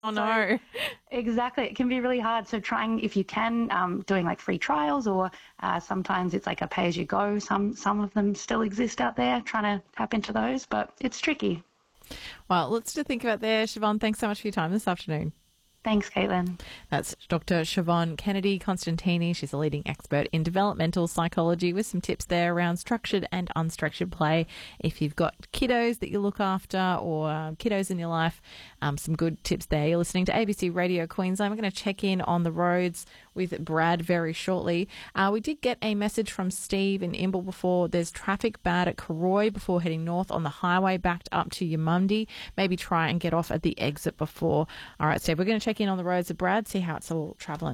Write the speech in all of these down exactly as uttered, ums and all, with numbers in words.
Oh, no. Exactly. It can be really hard. So trying, if you can, um, doing like free trials or uh, sometimes it's like a pay-as-you-go. Some, some of them still exist out there, trying to tap into those, but it's tricky. Well, lots to think about there. Siobhan, thanks so much for your time this afternoon. Thanks, Caitlin. That's Doctor Siobhan Kennedy Constantini. She's a leading expert in developmental psychology with some tips there around structured and unstructured play. If you've got kiddos that you look after or um, kiddos in your life, um, some good tips there. You're listening to A B C Radio Queensland. We're going to check in on the roads with Brad very shortly. Uh, we did get a message from Steve in Imbil before. There's traffic bad at Karoi before heading north on the highway backed up to Yamundi. Maybe try and get off at the exit before. All right, Steve, we're going to check in on the roads with Brad, see how it's all travelling.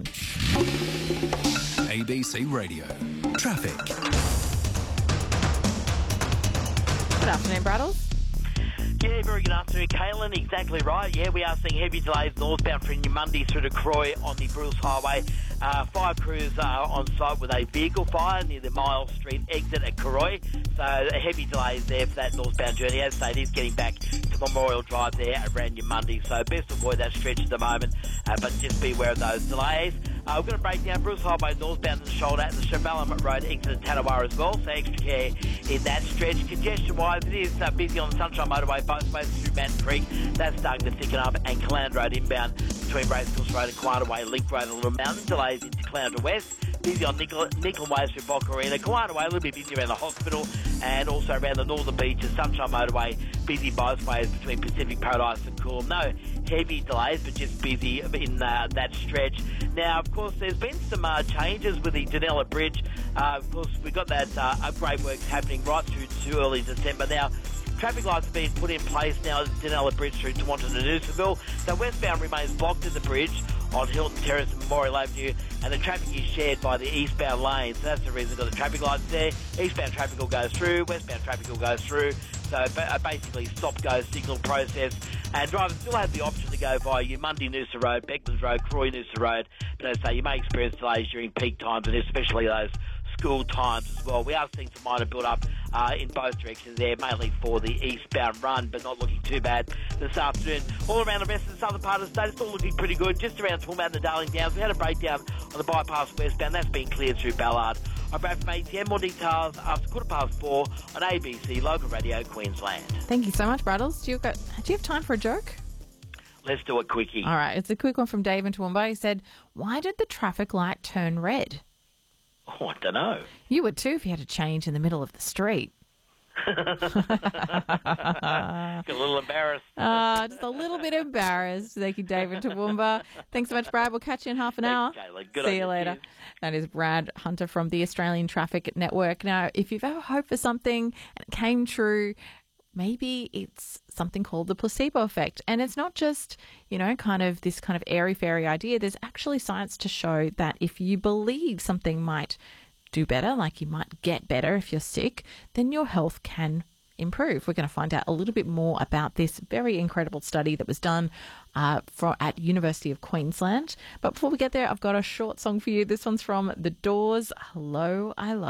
A B C Radio Traffic. Good afternoon, Braddles. Yeah, very good afternoon, Caitlin. Exactly right. Yeah, we are seeing heavy delays northbound from Yamundi through to Croy on the Bruce Highway. Uh, fire crews are on site with a vehicle fire near the Miles Street exit at Croy. So heavy delays there for that northbound journey. As I say, it is getting back to Memorial Drive there around Yamundi. So best avoid that stretch at the moment, uh, but just be aware of those delays. Uh, we're going to break down Bruce Highway northbound in the shoulder and the Shamballum Road exit at Tanawara as well. So extra care in that stretch. Congestion-wise, it is uh, busy on the Sunshine Motorway both ways through Manton Creek. That's starting to thicken up. And Calandra Road inbound between Bracecourse Road and Kiwana Way, Link Road and Little Mountain. Delays into Calandra West. Busy on Nickel, Nickel Way through Boca Arena. Kiwana Way a little bit busy around the hospital and also around the Northern Beaches. Sunshine Motorway busy both ways between Pacific Paradise and Coolum. No heavy delays, but just busy in uh, that stretch. Now, of course, there's been some uh, changes with the Dunella Bridge. Uh, of course, we've got that uh, upgrade works happening right through to early December. Now, traffic lights are being put in place now at Dunella Bridge through Toronto to Noosaville. So westbound remains blocked at the bridge on Hilton Terrace and Memorial Avenue, and the traffic is shared by the eastbound lane. So that's the reason we've got the traffic lights there. Eastbound traffic will go through, westbound traffic will go through. So basically stop-go signal process. And drivers still have the option to go via Yamundi Noosa Road, Becklands Road, Croy Noosa Road. But as I say, you may experience delays during peak times, and especially those school times as well. We are seeing some minor build-up uh, in both directions there, mainly for the eastbound run, but not looking too bad this afternoon. All around the rest of the southern part of the state, it's all looking pretty good. Just around Toowoomba and the Darling Downs, we had a breakdown on the bypass westbound. That's been cleared through Ballard. I'm Brad from A T M. More details after quarter past four on A B C Local Radio Queensland. Thank you so much, Braddles. Do you, got, do you have time for a joke? Let's do a quickie. All right, it's a quick one from Dave in Toowoomba. He said, why did the traffic light turn red? Oh, I don't know. You would too if you had to change in the middle of the street. Got a little embarrassed. Uh, just a little bit embarrassed. Thank you, David Toowoomba. Thanks so much, Brad. We'll catch you in half an hour. Thanks, Good See you later. Cheers. That is Brad Hunter from the Australian Traffic Network. Now, if you've ever hoped for something and it came true, maybe it's something called the placebo effect. And it's not just, you know, kind of this kind of airy-fairy idea. There's actually science to show that if you believe something might do better, like you might get better if you're sick, then your health can improve. We're going to find out a little bit more about this very incredible study that was done uh, for, at University of Queensland. But before we get there, I've got a short song for you. This one's from The Doors, Hello, I Love